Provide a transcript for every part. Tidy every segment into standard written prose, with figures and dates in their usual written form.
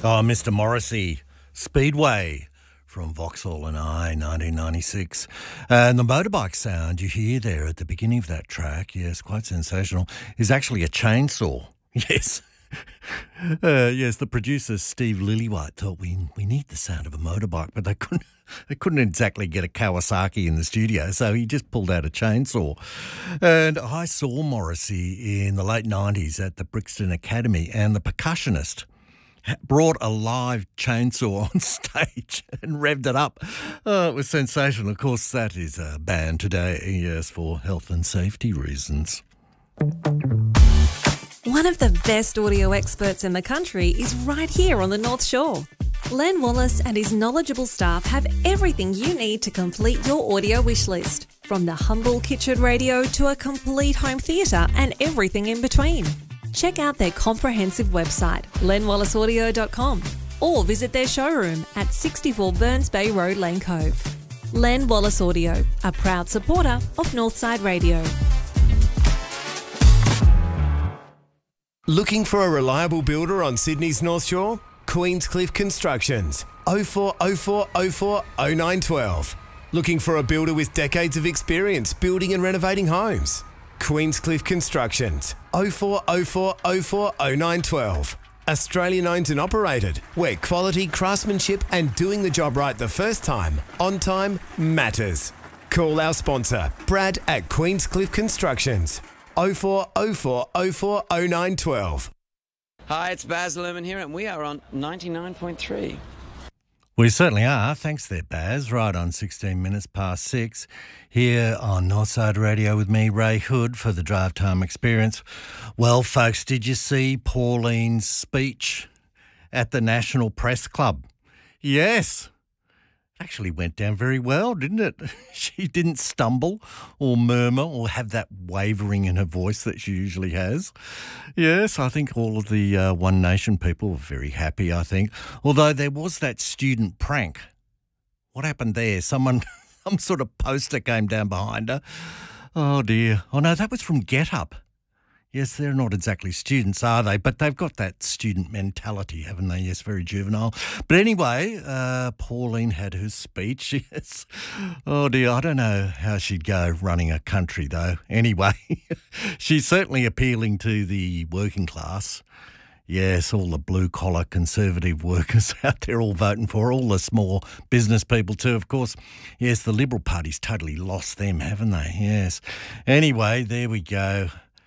Oh, Mr. Morrissey, Speedway from Vauxhall and I, 1996. And the motorbike sound you hear there at the beginning of that track, yes, quite sensational, is actually a chainsaw. Yes. Yes, the producer, Steve Lillywhite, thought we need the sound of a motorbike, but they couldn't exactly get a Kawasaki in the studio, so he just pulled out a chainsaw. And I saw Morrissey in the late 90s at the Brixton Academy, and the percussionist brought a live chainsaw on stage and revved it up. Oh, it was sensational. Of course, that is banned today, yes, for health and safety reasons. One of the best audio experts in the country is right here on the North Shore. Len Wallace and his knowledgeable staff have everything you need to complete your audio wish list, from the humble kitchen radio to a complete home theatre and everything in between. Check out their comprehensive website, lenwallaceaudio.com, or visit their showroom at 64 Burns Bay Road, Lane Cove. Len Wallace Audio, a proud supporter of Northside Radio. Looking for a reliable builder on Sydney's North Shore? Queenscliff Constructions, 0404 04 0912. Looking for a builder with decades of experience building and renovating homes? Queenscliff Constructions, 0404 04 0912. Australian owned and operated, where quality, craftsmanship and doing the job right the first time, on time, matters. Call our sponsor, Brad at Queenscliff Constructions, 0404 04 0912. Hi, it's Baz Luhrmann here, and we are on 99.3. We certainly are. Thanks there, Baz. Right on 16 minutes past 6 here on Northside Radio with me, Ray Hood, for the Drive Time Experience. Well, folks, did you see Pauline's speech at the National Press Club? Yes. Actually went down very well, didn't it? She didn't stumble or murmur or have that wavering in her voice that she usually has. Yes, I think all of the One Nation people were very happy, I think. Although there was that student prank. What happened there? Some sort of poster came down behind her. Oh, dear. Oh, no, that was from Get Up. Yes, they're not exactly students, are they? But they've got that student mentality, haven't they? Yes, very juvenile. But anyway, Pauline had her speech, yes. Oh, dear, I don't know how she'd go running a country, though. Anyway, she's certainly appealing to the working class. Yes, all the blue-collar conservative workers out there all voting for her, all the small business people too, of course. Yes, the Liberal Party's totally lost them, haven't they? Yes. Anyway, there we go.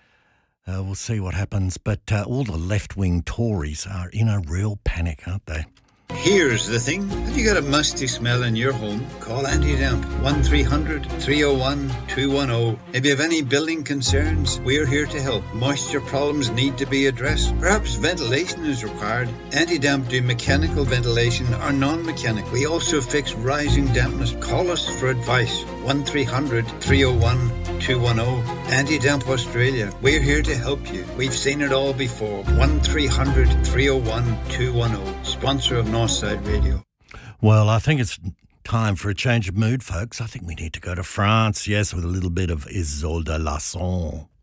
We'll see what happens, but all the left-wing Tories are in a real panic, aren't they? Here's the thing. Have you got a musty smell in your home? Call Anti-Damp 1300 301 210. If you have any building concerns, we're here to help. Moisture problems need to be addressed. Perhaps ventilation is required. Anti-Damp do mechanical ventilation or non-mechanical. We also fix rising dampness. Call us for advice. 1300 301 210. Anti-Damp Australia. We're here to help you. We've seen it all before. 1300 301 210. Sponsor of Northside Radio. Well, I think it's time for a change of mood, folks. I think we need to go to France, yes, with a little bit of Isolde Lasson.